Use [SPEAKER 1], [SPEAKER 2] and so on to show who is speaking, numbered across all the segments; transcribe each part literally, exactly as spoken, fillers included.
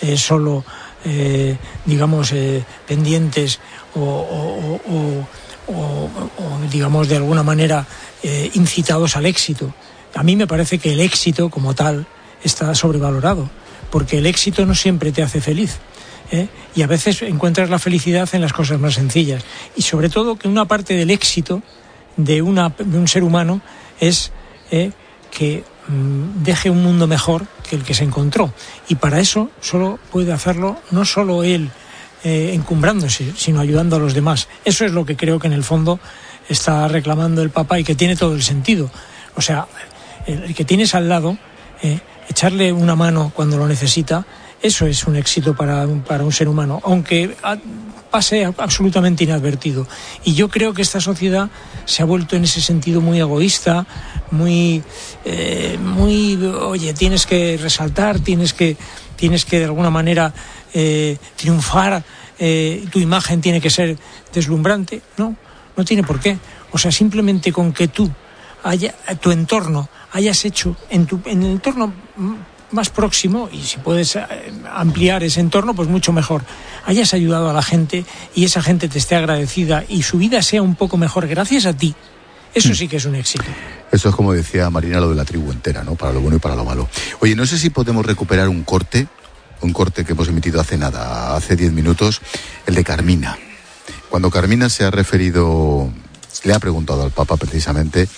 [SPEAKER 1] eh, solo, eh, digamos, eh, pendientes o, o, o, o, o, digamos, de alguna manera eh, incitados al éxito. A mí me parece que el éxito como tal está sobrevalorado, porque el éxito no siempre te hace feliz. ¿Eh? Y a veces encuentras la felicidad en las cosas más sencillas, y sobre todo que una parte del éxito de, una, de un ser humano es eh, que mmm, deje un mundo mejor que el que se encontró, y para eso solo puede hacerlo no solo él eh, encumbrándose, sino ayudando a los demás. Eso es lo que creo que en el fondo está reclamando el Papa, y que tiene todo el sentido. O sea, el, el que tienes al lado, eh, echarle una mano cuando lo necesita, eso es un éxito para, para un ser humano, aunque pase absolutamente inadvertido. Y yo creo que esta sociedad se ha vuelto en ese sentido muy egoísta, muy, eh, muy, oye, tienes que resaltar, tienes que, tienes que de alguna manera eh, triunfar, eh, tu imagen tiene que ser deslumbrante. No, no tiene por qué. O sea, simplemente con que tú, haya, tu entorno, hayas hecho, en, tu, en el entorno más próximo, y si puedes ampliar ese entorno, pues mucho mejor, hayas ayudado a la gente y esa gente te esté agradecida y su vida sea un poco mejor gracias a ti, eso sí que es un éxito.
[SPEAKER 2] Eso es, como decía Marina, lo de la tribu entera, ¿no? Para lo bueno y para lo malo. Oye, no sé si podemos recuperar un corte, un corte que hemos emitido hace nada, hace diez minutos, el de Carmina. Cuando Carmina se ha referido, le ha preguntado al Papa precisamente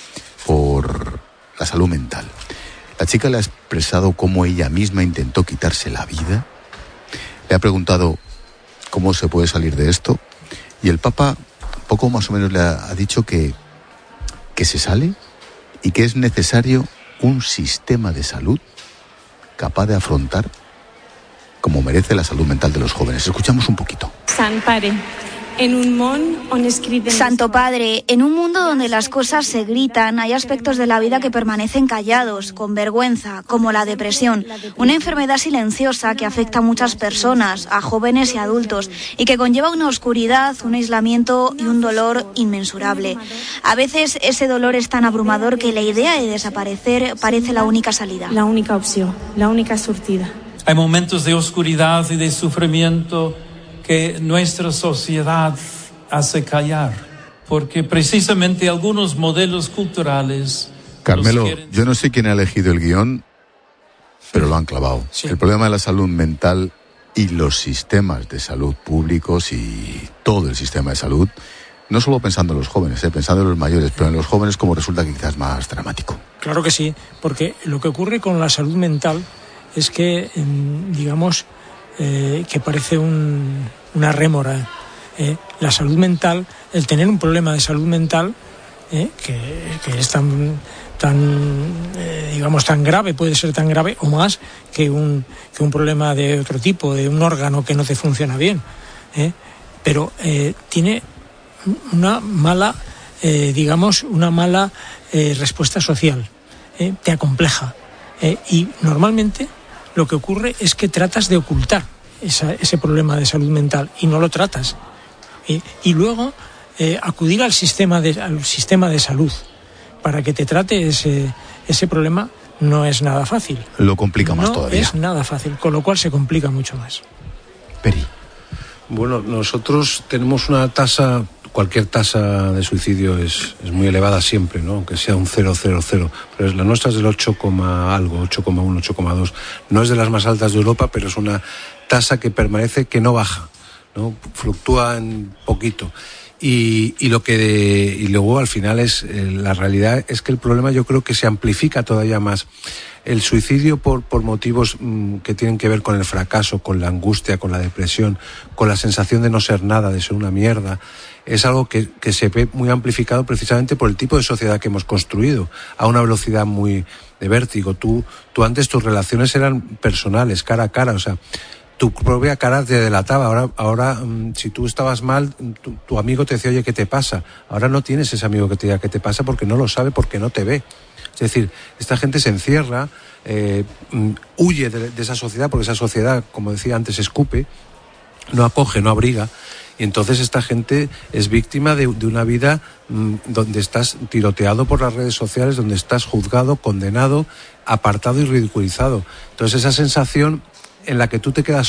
[SPEAKER 2] por la salud mental. La chica le ha expresado cómo ella misma intentó quitarse la vida. Le ha preguntado cómo se puede salir de esto. Y el Papa, poco más o menos, le ha, ha dicho que, que se sale y que es necesario un sistema de salud capaz de afrontar como merece la salud mental de los jóvenes. Escuchamos un poquito.
[SPEAKER 3] San Padre, en un mon on escriben...
[SPEAKER 4] Santo Padre, en un mundo donde las cosas se gritan, hay aspectos de la vida que permanecen callados, con vergüenza, como la depresión, una enfermedad silenciosa que afecta a muchas personas, a jóvenes y adultos, y que conlleva una oscuridad, un aislamiento y un dolor inmensurable. A veces ese dolor es tan abrumador que la idea de desaparecer parece la única salida.
[SPEAKER 3] La única opción, la única sortida.
[SPEAKER 5] Hay momentos de oscuridad y de sufrimiento que nuestra sociedad hace callar, porque precisamente algunos modelos culturales...
[SPEAKER 2] Carmelo,
[SPEAKER 5] quieren...
[SPEAKER 2] yo no sé quién ha elegido el guión, pero lo han clavado. Sí. El problema de la salud mental y los sistemas de salud públicos y todo el sistema de salud, no solo pensando en los jóvenes, eh, pensando en los mayores, pero en los jóvenes como resulta que quizás más dramático.
[SPEAKER 1] Claro que sí, porque lo que ocurre con la salud mental es que, digamos, eh, que parece un, una rémora. Eh. La salud mental, el tener un problema de salud mental, eh, que, que es tan, tan eh, digamos, tan grave, puede ser tan grave o más que un, que un problema de otro tipo, de un órgano que no te funciona bien. Eh. Pero eh, tiene una mala, eh, digamos, una mala eh, respuesta social. Eh, te acompleja. Eh, y normalmente lo que ocurre es que tratas de ocultar esa, ese problema de salud mental y no lo tratas. Eh, y luego eh, acudir al sistema, de, al sistema de salud para que te trate ese, ese problema no es nada fácil.
[SPEAKER 2] Lo complica más
[SPEAKER 1] no
[SPEAKER 2] todavía.
[SPEAKER 1] No es nada fácil, con lo cual se complica mucho más.
[SPEAKER 2] Peri.
[SPEAKER 6] Bueno, nosotros tenemos una tasa... Cualquier tasa de suicidio es, es muy elevada siempre, ¿no? Aunque sea un cero coma cero, pero la nuestra es del ocho, algo, ocho coma uno, ocho coma dos. No es de las más altas de Europa, pero es una tasa que permanece, que no baja, ¿no? Fluctúa un poquito. Y, y lo que de, y luego al final es eh, la realidad es que el problema yo creo que se amplifica todavía más. El suicidio por, por motivos mmm, que tienen que ver con el fracaso, con la angustia, con la depresión, con la sensación de no ser nada, de ser una mierda, es algo que, que se ve muy amplificado precisamente por el tipo de sociedad que hemos construido, a una velocidad muy de vértigo. Tú, tú antes tus relaciones eran personales, cara a cara, o sea, tu propia cara te delataba. Ahora, ahora mmm, si tú estabas mal, tu, tu amigo te decía, oye, ¿qué te pasa? Ahora no tienes ese amigo que te diga qué te pasa porque no lo sabe, porque no te ve. Es decir, esta gente se encierra, eh, huye de, de esa sociedad, porque esa sociedad, como decía antes, escupe, no acoge, no abriga. Y entonces esta gente es víctima de, de una vida mmm, donde estás tiroteado por las redes sociales, donde estás juzgado, condenado, apartado y ridiculizado. Entonces esa sensación en la que tú te quedas